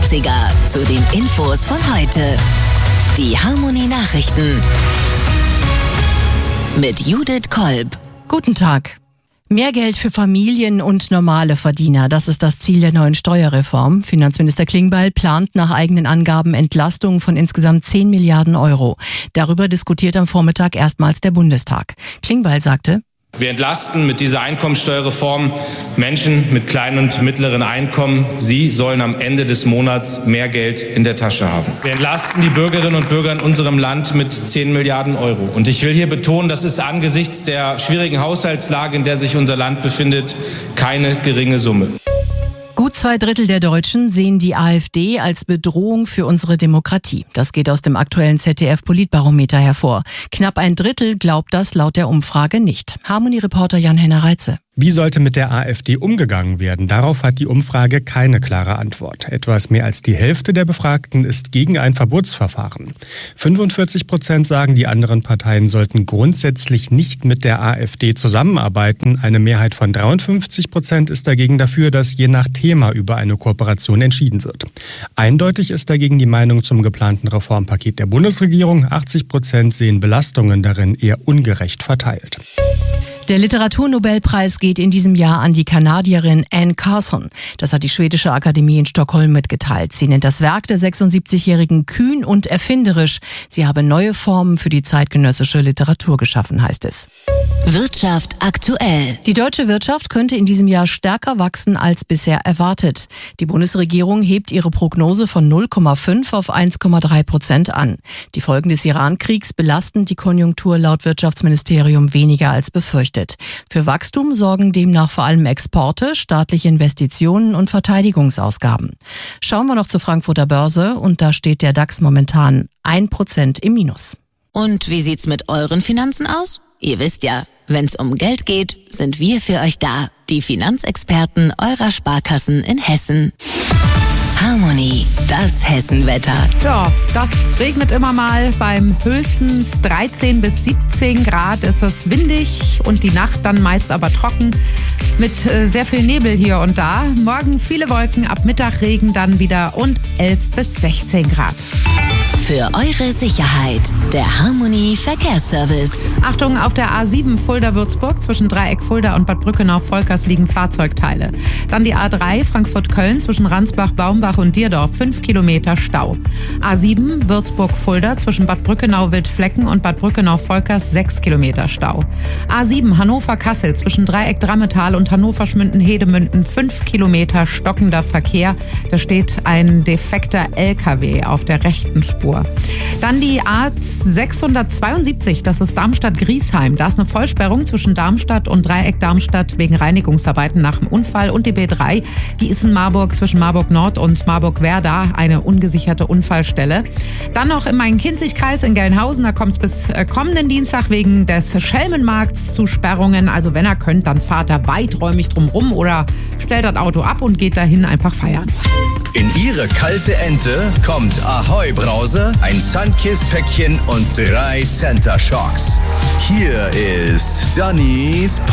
80er zu den Infos von heute. Die Harmony Nachrichten mit Judith Kolb. Guten Tag. Mehr Geld für Familien und normale Verdiener, das ist das Ziel der neuen Steuerreform. Finanzminister Klingbeil plant nach eigenen Angaben Entlastungen von insgesamt 10 Milliarden Euro. Darüber diskutiert am Vormittag erstmals der Bundestag. Klingbeil sagte: Wir entlasten mit dieser Einkommensteuerreform Menschen mit kleinen und mittleren Einkommen. Sie sollen am Ende des Monats mehr Geld in der Tasche haben. Wir entlasten die Bürgerinnen und Bürger in unserem Land mit 10 Milliarden Euro. Und ich will hier betonen, das ist angesichts der schwierigen Haushaltslage, in der sich unser Land befindet, keine geringe Summe. Gut 2/3 der Deutschen sehen die AfD als Bedrohung für unsere Demokratie. Das geht aus dem aktuellen ZDF-Politbarometer hervor. Knapp 1/3 glaubt das laut der Umfrage nicht. Harmony-Reporter Jan-Henner Reitze. Wie sollte mit der AfD umgegangen werden? Darauf hat die Umfrage keine klare Antwort. Etwas mehr als die Hälfte der Befragten ist gegen ein Verbotsverfahren. 45% sagen, die anderen Parteien sollten grundsätzlich nicht mit der AfD zusammenarbeiten. Eine Mehrheit von 53% ist dagegen dafür, dass je nach Thema über eine Kooperation entschieden wird. Eindeutig ist dagegen die Meinung zum geplanten Reformpaket der Bundesregierung. 80% sehen Belastungen darin eher ungerecht verteilt. Der Literaturnobelpreis geht in diesem Jahr an die Kanadierin Anne Carson. Das hat die Schwedische Akademie in Stockholm mitgeteilt. Sie nennt das Werk der 76-Jährigen kühn und erfinderisch. Sie habe neue Formen für die zeitgenössische Literatur geschaffen, heißt es. Wirtschaft aktuell. Die deutsche Wirtschaft könnte in diesem Jahr stärker wachsen als bisher erwartet. Die Bundesregierung hebt ihre Prognose von 0,5 auf 1,3% an. Die Folgen des Iran-Kriegs belasten die Konjunktur laut Wirtschaftsministerium weniger als befürchtet. Für Wachstum sorgen demnach vor allem Exporte, staatliche Investitionen und Verteidigungsausgaben. Schauen wir noch zur Frankfurter Börse und da steht der DAX momentan 1% im Minus. Und wie sieht's mit euren Finanzen aus? Ihr wisst ja, wenn's um Geld geht, sind wir für euch da. Die Finanzexperten eurer Sparkassen in Hessen. Harmony, das Hessenwetter. Ja, das regnet immer mal. Beim höchstens 13 bis 17 Grad ist es windig und die Nacht dann meist aber trocken mit sehr viel Nebel hier und da. Morgen viele Wolken, ab Mittag Regen dann wieder und 11 bis 16 Grad. Für eure Sicherheit, der Harmony Verkehrsservice. Achtung, auf der A7 Fulda-Würzburg zwischen Dreieck Fulda und Bad Brückenau-Volkers liegen Fahrzeugteile. Dann die A3 Frankfurt-Köln zwischen Ransbach-Baumbach und Dierdorf 5 Kilometer Stau. A7 Würzburg-Fulda zwischen Bad Brückenau-Wildflecken und Bad Brückenau-Volkers 6 Kilometer Stau. A7 Hannover-Kassel zwischen Dreieck Drammetal und Hannover-Schmünden-Hedemünden 5 Kilometer stockender Verkehr. Da steht ein defekter LKW auf der rechten Spur. Dann die A672, das ist Darmstadt-Griesheim. Da ist eine Vollsperrung zwischen Darmstadt und Dreieck Darmstadt wegen Reinigungsarbeiten nach dem Unfall. Und die B3 Gießen-Marburg zwischen Marburg-Nord und Marburg-Werda, eine ungesicherte Unfallstelle. Dann noch im Main-Kinzig-Kreis in Gelnhausen, da kommt es bis kommenden Dienstag wegen des Schelmenmarkts zu Sperrungen. Also wenn ihr könnt, dann fahrt da weiträumig drumrum oder stellt das Auto ab und geht dahin einfach feiern. In ihre kalte Ente kommt Ahoi Brause, ein Sunkist-Päckchen und 3 Center Shocks. Hier ist Dannys